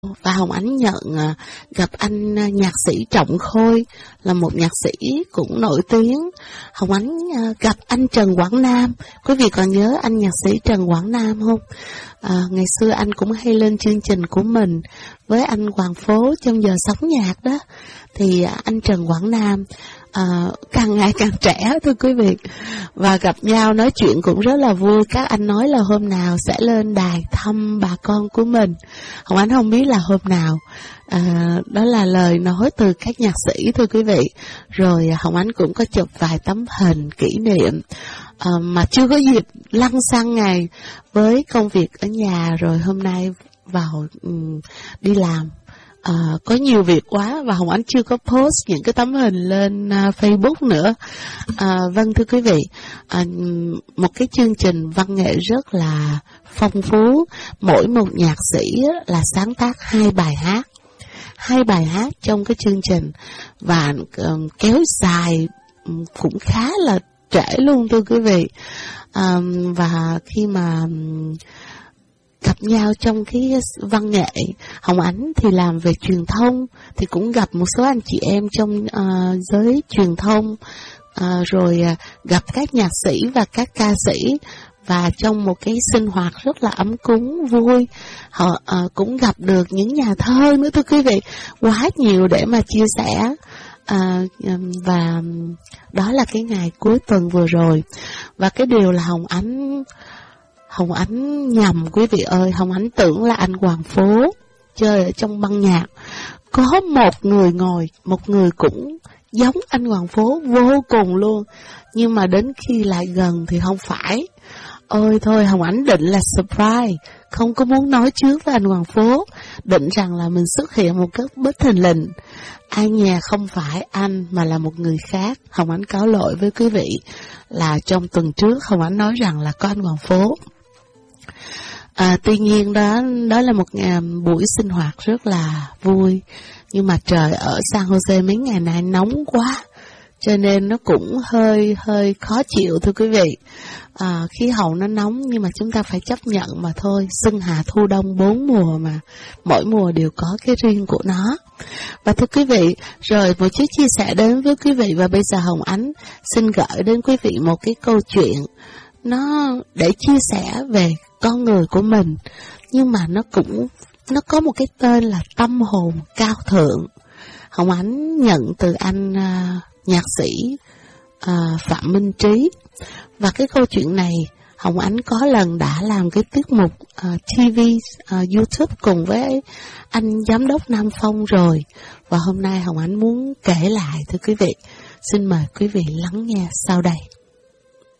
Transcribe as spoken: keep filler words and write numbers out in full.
Và Hồng Ánh nhận à, gặp anh à, nhạc sĩ Trọng Khôi, là một nhạc sĩ cũng nổi tiếng. Hồng Ánh à, gặp anh Trần Quảng Nam. Quý vị còn nhớ anh nhạc sĩ Trần Quảng Nam không? À, ngày xưa anh cũng hay lên chương trình của mình với anh Hoàng Phố trong giờ sống nhạc đó. Thì à, anh Trần Quảng Nam à, càng ngày càng trẻ thưa quý vị. Và gặp nhau nói chuyện cũng rất là vui. Các anh nói là hôm nào sẽ lên đài thăm bà con của mình. Hồng Ánh không biết là hôm nào. À, đó là lời nói từ các nhạc sĩ thưa quý vị. Rồi Hồng Ánh cũng có chụp vài tấm hình kỷ niệm à, mà chưa có dịp lăn xăng ngày với công việc ở nhà. Rồi hôm nay vào um, đi làm. À, có nhiều việc quá và Hồng Ánh chưa có post những cái tấm hình lên uh, Facebook nữa. À, vâng thưa quý vị, à, một cái chương trình văn nghệ rất là phong phú. Mỗi một nhạc sĩ là sáng tác hai bài hát, hai bài hát trong cái chương trình và uh, kéo dài um, cũng khá là trễ luôn thưa quý vị. À, và khi mà um, gặp nhau trong cái văn nghệ, Hồng Ánh thì làm về truyền thông thì cũng gặp một số anh chị em trong uh, giới truyền thông, uh, rồi uh, gặp các nhạc sĩ và các ca sĩ, và trong một cái sinh hoạt rất là ấm cúng vui, họ uh, cũng gặp được những nhà thơ nữa thưa quý vị, quá nhiều để mà chia sẻ. À, và đó là cái ngày cuối tuần vừa rồi. Và cái điều là Hồng Ánh Hồng Ánh nhầm quý vị ơi, Hồng Ánh tưởng là anh Hoàng Phố chơi ở trong ban nhạc. Có một người ngồi, một người cũng giống anh Hoàng Phố vô cùng luôn. Nhưng mà đến khi lại gần thì không phải. Ôi thôi, Hồng Ánh định là surprise, không có muốn nói trước với anh Hoàng Phố, định rằng là mình xuất hiện một cách bất thình lình. Ai nhà không phải anh mà là một người khác. Hồng Ánh cáo lỗi với quý vị là trong tuần trước Hồng Ánh nói rằng là có anh Hoàng Phố. À, tuy nhiên đó đó là một ngày, buổi sinh hoạt rất là vui, nhưng mà trời ở San Jose mấy ngày nay nóng quá, cho nên nó cũng hơi hơi khó chịu thưa quý vị. À, khí hậu nó nóng nhưng mà chúng ta phải chấp nhận mà thôi. Xuân hạ thu đông bốn mùa mà, mỗi mùa đều có cái riêng của nó. Và thưa quý vị, rồi một chút chia sẻ đến với quý vị, và bây giờ Hồng Ánh xin gửi đến quý vị một cái câu chuyện nó để chia sẻ về con người của mình, nhưng mà nó cũng nó có một cái tên là tâm hồn cao thượng. Hồng Ánh nhận từ anh uh, nhạc sĩ uh, Phạm Minh Trí. Và cái câu chuyện này Hồng Ánh có lần đã làm cái tiết mục uh, ti vi, uh, YouTube cùng với anh giám đốc Nam Phong rồi. Và hôm nay Hồng Ánh muốn kể lại thưa quý vị. Xin mời quý vị lắng nghe sau đây.